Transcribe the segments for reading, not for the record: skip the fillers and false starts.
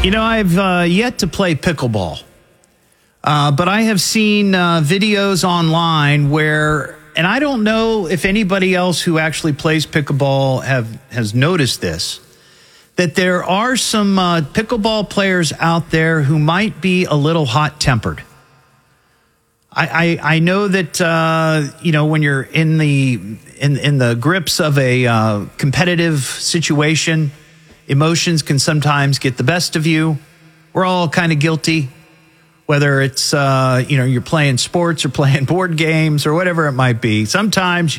I've yet to play pickleball, but I have seen videos online where, and I don't know if anybody else who actually plays pickleball has noticed this, that there are some pickleball players out there who might be a little hot-tempered. I know that when you're in the grips of a competitive situation, emotions can sometimes get the best of you. We're all kind of guilty, whether it's you're playing sports or playing board games or whatever it might be. Sometimes,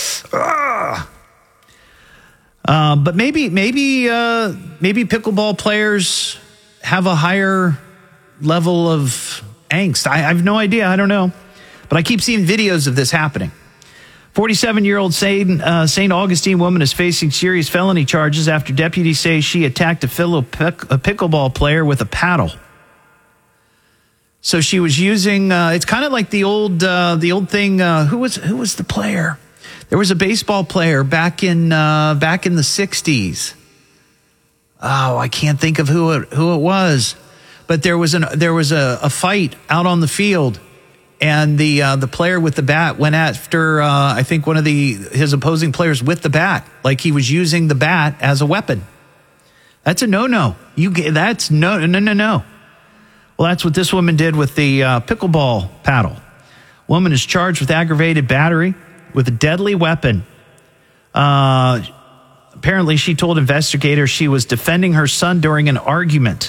but maybe pickleball players have a higher level of angst. I have no idea. I don't know. But I keep seeing videos of this happening. 47-year-old St. Augustine woman is facing serious felony charges after deputies say she attacked a fellow pickleball player with a paddle. So she was using, it's kind of like the old thing. Who was the player? There was a baseball player back in the 60s. Oh, I can't think of who it was. But there was a fight out on the field, and the player with the bat went after I think one of his opposing players with the bat, like he was using the bat as a weapon. That's a no-no. That's no. Well, that's what this woman did with the pickleball paddle. Woman is charged with aggravated battery with a deadly weapon. Apparently, she told investigators she was defending her son during an argument.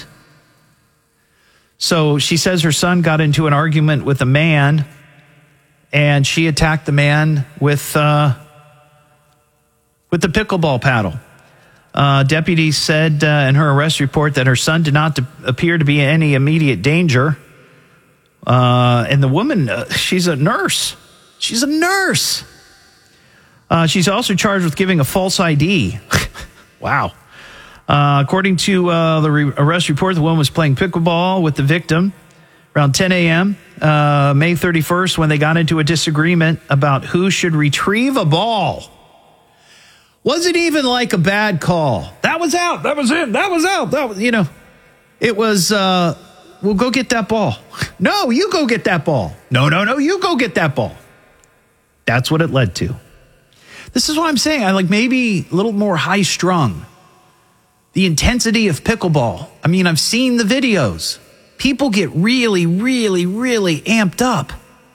So she says her son got into an argument with a man, and she attacked the man with the pickleball paddle. Deputies said in her arrest report that her son did not appear to be in any immediate danger. And the woman, she's a nurse. She's a nurse. She's also charged with giving a false ID. Wow. According to the arrest report, the woman was playing pickleball with the victim around 10 a.m. May 31st when they got into a disagreement about who should retrieve a ball. Wasn't even like a bad call. That was out. That was in. That was out. That was, it was, we'll go get that ball. No, you go get that ball. No, you go get that ball. That's what it led to. This is what I'm saying. I like maybe a little more high strung. The intensity of pickleball. I mean, I've seen the videos. People get really, really, really amped up.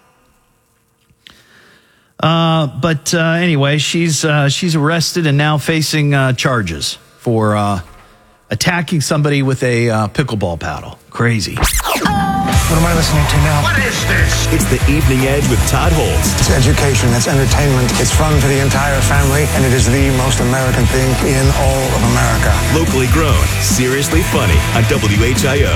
But anyway, she's arrested and now facing charges for attacking somebody with a pickleball paddle. Crazy. What am I listening to now? What is this? It's the Evening Edge with Todd Holtz. It's education, it's entertainment, it's fun for the entire family, and it is the most American thing in all of America. Locally grown, seriously funny on WHIO.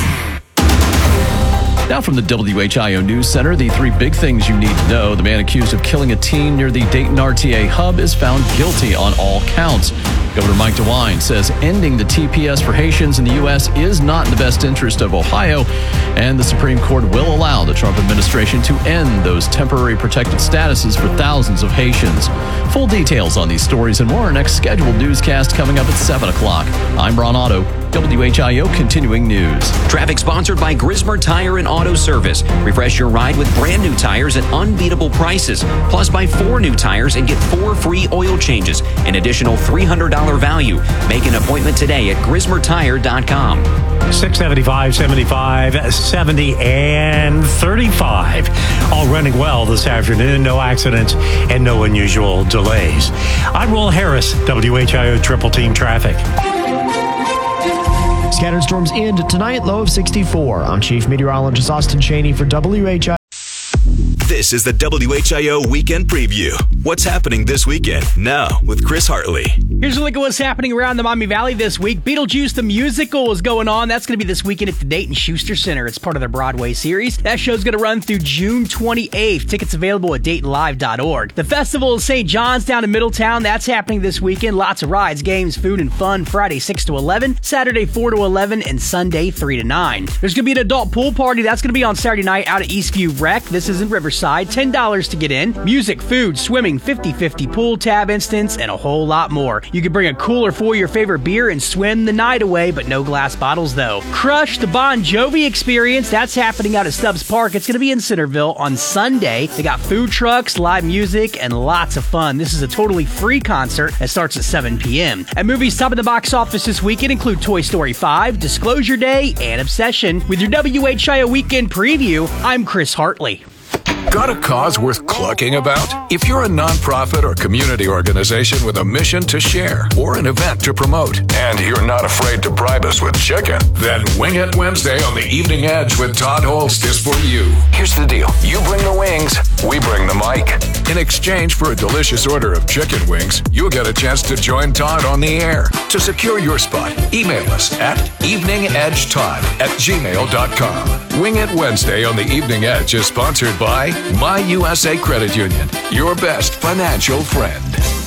Now from the WHIO News Center, the three big things you need to know. The man accused of killing a teen near the Dayton RTA hub is found guilty on all counts. Governor Mike DeWine says ending the TPS for Haitians in the U.S. is not in the best interest of Ohio, and the Supreme Court will allow the Trump administration to end those temporary protected statuses for thousands of Haitians. Full details on these stories and more. Our next scheduled newscast coming up at 7 o'clock. I'm Ron Otto, WHIO Continuing News. Traffic sponsored by Grismer Tire and Auto Service. Refresh your ride with brand new tires at unbeatable prices. Plus, buy 4 new tires and get 4 free oil changes. An additional $300 value. Make an appointment today at GrismerTire.com. 675, 75, 70, and 35. All running well this afternoon. No accidents and no unusual delays. I'm Will Harris, WHIO Triple Team Traffic. Scattered storms end tonight, low of 64. I'm Chief Meteorologist Austin Cheney for WHIO. This is the WHIO Weekend Preview. What's happening this weekend? Now with Chris Hartley. Here's a look at what's happening around the Miami Valley this week. Beetlejuice the Musical is going on. That's going to be this weekend at the Dayton Schuster Center. It's part of their Broadway series. That show's going to run through June 28th. Tickets available at DaytonLive.org. The Festival of St. John's down in Middletown. That's happening this weekend. Lots of rides, games, food, and fun. Friday 6 to 11, Saturday 4 to 11, and Sunday 3 to 9. There's going to be an adult pool party. That's going to be on Saturday night out at Eastview Rec. This is in Riverside. inside, $10 to get in. Music, food, swimming, 50-50 pool, tab instance, and a whole lot more. You can bring a cooler for your favorite beer and swim the night away, but no glass bottles though. Crush the Bon Jovi experience. That's happening out at Stubbs Park. It's going to be in Centerville on Sunday. They got food trucks, live music, and lots of fun. This is a totally free concert that starts at 7 p.m. And movies top of the box office this weekend include Toy Story 5, Disclosure Day, and Obsession. With your WHIO weekend preview, I'm Chris Hartley. Got a cause worth clucking about? If you're a nonprofit or community organization with a mission to share or an event to promote, and you're not afraid to bribe us with chicken, then Wing It Wednesday on the Evening Edge with Todd Holst is for you. Here's the deal. You bring the wings, we bring the mic. In exchange for a delicious order of chicken wings, you'll get a chance to join Todd on the air. To secure your spot, email us at eveningedgetodd@gmail.com. Wing It Wednesday on the Evening Edge is sponsored by My USA Credit Union, your best financial friend.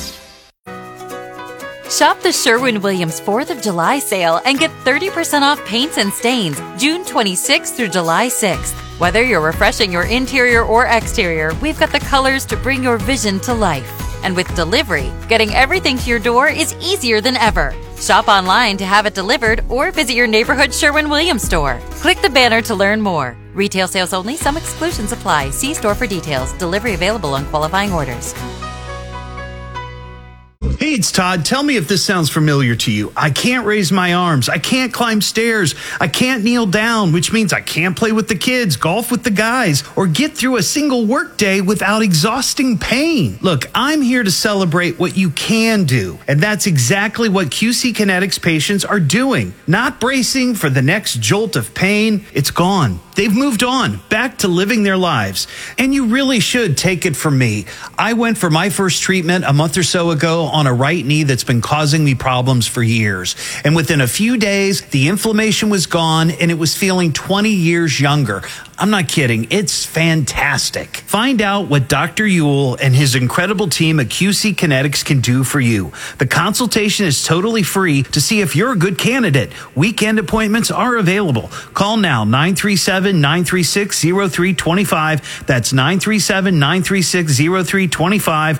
Shop the Sherwin-Williams 4th of July sale and get 30% off paints and stains June 26th through July 6th. Whether you're refreshing your interior or exterior, we've got the colors to bring your vision to life. And with delivery, getting everything to your door is easier than ever. Shop online to have it delivered or visit your neighborhood Sherwin-Williams store. Click the banner to learn more. Retail sales only. Some exclusions apply. See store for details. Delivery available on qualifying orders. Hey, it's Todd. Tell me if this sounds familiar to you. I can't raise my arms. I can't climb stairs. I can't kneel down, which means I can't play with the kids, golf with the guys, or get through a single work day without exhausting pain. Look, I'm here to celebrate what you can do, and that's exactly what QC Kinetics patients are doing. Not bracing for the next jolt of pain. It's gone. They've moved on, back to living their lives. And you really should take it from me. I went for my first treatment a month or so ago on a right knee that's been causing me problems for years. And within a few days, the inflammation was gone and it was feeling 20 years younger. I'm not kidding. It's fantastic. Find out what Dr. Ewell and his incredible team at QC Kinetics can do for you. The consultation is totally free to see if you're a good candidate. Weekend appointments are available. Call now, 937-936-0325. That's 937-936-0325.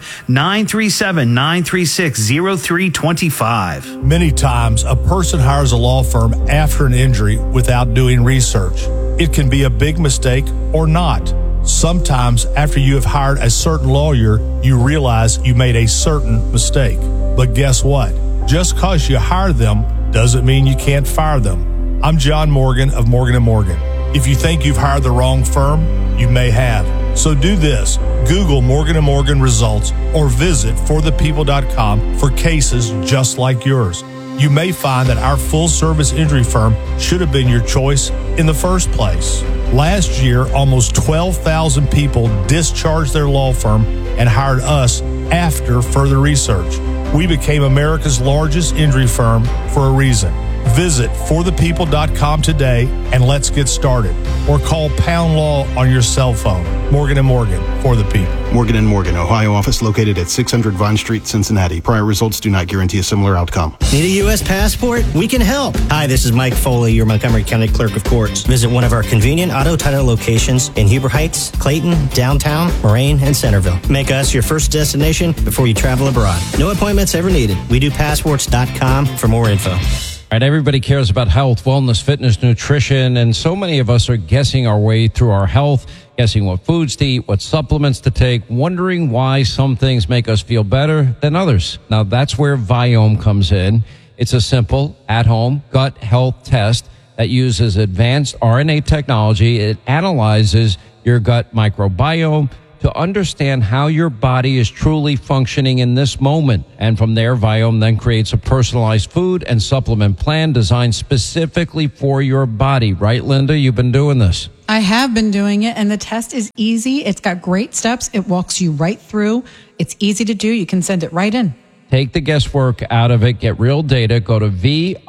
937-936-0325. Many times, a person hires a law firm after an injury without doing research. It can be a big mistake or not. Sometimes after you have hired a certain lawyer, you realize you made a certain mistake. But guess what? Just because you hire them doesn't mean you can't fire them. I'm John Morgan of Morgan & Morgan. If you think you've hired the wrong firm, you may have. So do this. Google Morgan & Morgan results or visit forthepeople.com for cases just like yours. You may find that our full-service injury firm should have been your choice in the first place. Last year, almost 12,000 people discharged their law firm and hired us after further research. We became America's largest injury firm for a reason. Visit forthepeople.com today and let's get started. Or call Pound Law on your cell phone. Morgan & Morgan, for the people. Morgan & Morgan, Ohio office located at 600 Vine Street, Cincinnati. Prior results do not guarantee a similar outcome. Need a U.S. passport? We can help. Hi, this is Mike Foley, your Montgomery County Clerk of Courts. Visit one of our convenient auto title locations in Huber Heights, Clayton, downtown, Moraine, and Centerville. Make us your first destination before you travel abroad. No appointments ever needed. We do passports.com for more info. All right, everybody cares about health, wellness, fitness, nutrition, and so many of us are guessing our way through our health, guessing what foods to eat, what supplements to take, wondering why some things make us feel better than others. Now, that's where Viome comes in. It's a simple, at-home gut health test that uses advanced RNA technology. It analyzes your gut microbiome to understand how your body is truly functioning in this moment. And from there, Viome then creates a personalized food and supplement plan designed specifically for your body. Right, Linda? You've been doing this. I have been doing it, and the test is easy. It's got great steps. It walks you right through. It's easy to do. You can send it right in. Take the guesswork out of it. Get real data. Go to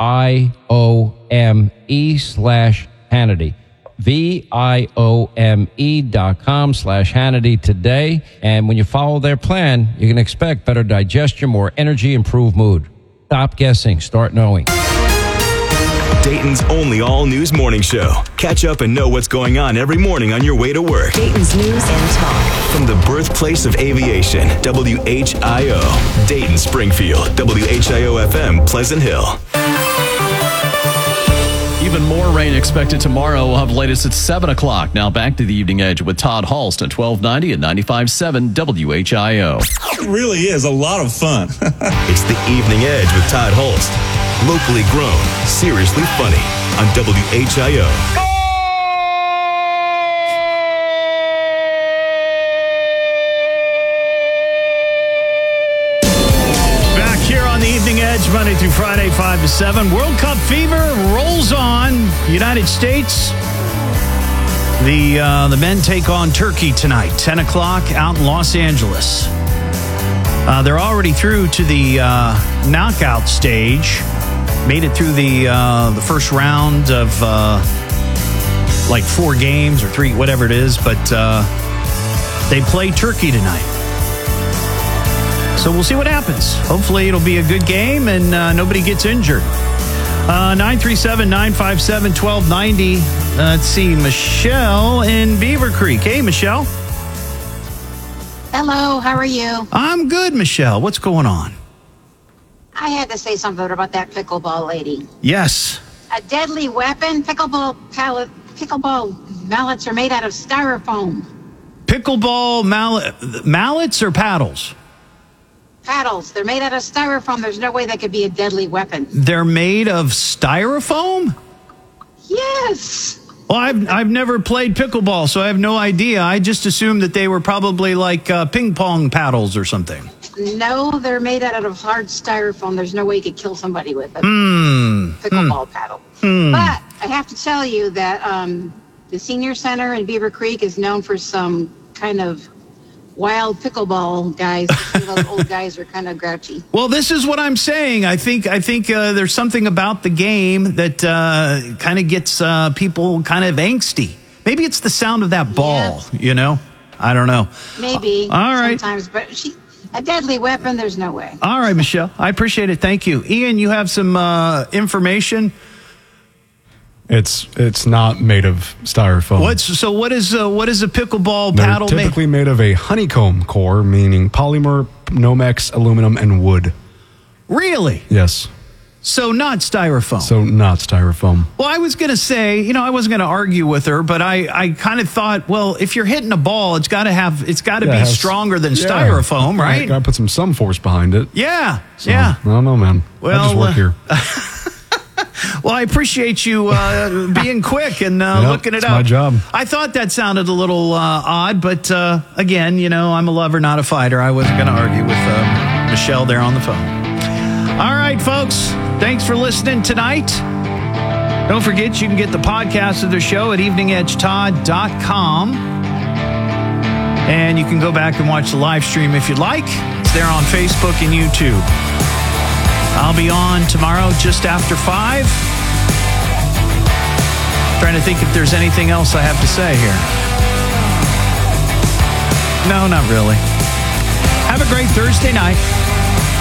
VIOME/Hannity. VIOME.com/Hannity today. And when you follow their plan, you can expect better digestion, more energy, improved mood. Stop guessing. Start knowing. Dayton's only all-news morning show. Catch up and know what's going on every morning on your way to work. Dayton's News and Talk. From the birthplace of aviation, WHIO. Dayton, Springfield, WHIO-FM, Pleasant Hill. Even more rain expected tomorrow. We'll have the latest at 7 o'clock. Now back to the Evening Edge with Todd Halst at 1290 and 95.7 WHIO. It really is a lot of fun. It's the Evening Edge with Todd Halst. Locally grown, seriously funny on WHIO. Back here on the Evening Edge, Monday through Friday, 5 to 7. World Cup fever rolls on. United States. The men take on Turkey tonight, 10 o'clock out in Los Angeles. They're already through to the knockout stage. Made it through the first round of like 4 games or 3, whatever it is. But they play Turkey tonight. So we'll see what happens. Hopefully it'll be a good game and nobody gets injured. 937-957-1290. Let's see, Michelle in Beaver Creek. Hey, Michelle. Hello, how are you? I'm good, Michelle. What's going on? I had to say something about that pickleball lady. Yes. A deadly weapon? Pickleball mallets are made out of styrofoam. Pickleball mallets or paddles? Paddles. They're made out of styrofoam. There's no way that could be a deadly weapon. They're made of styrofoam? Yes. Well, I've never played pickleball, so I have no idea. I just assumed that they were probably like ping pong paddles or something. No, they're made out of hard styrofoam. There's no way you could kill somebody with a pickleball paddle. But I have to tell you that the senior center in Beaver Creek is known for some kind of wild pickleball guys. Those old guys are kind of grouchy. Well, this is what I'm saying. I think there's something about the game that kind of gets people kind of angsty. Maybe it's the sound of that ball, you know? I don't know. Maybe. All right. Sometimes, but a deadly weapon, there's no way. All right, Michelle. I appreciate it. Thank you. Ian, you have some information? It's not made of styrofoam. What is a pickleball paddle They're typically made of a honeycomb core, meaning polymer, Nomex, aluminum, and wood. Really? Yes. So not styrofoam. Well, I was going to say, I wasn't going to argue with her, but I kind of thought, well, if you're hitting a ball, it's got to be stronger than styrofoam, right? Got to put some force behind it. Yeah. So, I don't know, man. Well, I just work here. Well, I appreciate you being quick and looking it up. It's my job. I thought that sounded a little odd, but again, I'm a lover, not a fighter. I wasn't going to argue with Michelle there on the phone. All right, folks. Thanks for listening tonight. Don't forget, you can get the podcast of the show at eveningedgetodd.com. And you can go back and watch the live stream if you'd like. It's there on Facebook and YouTube. I'll be on tomorrow just after 5. Trying to think if there's anything else I have to say here. No, not really. Have a great Thursday night.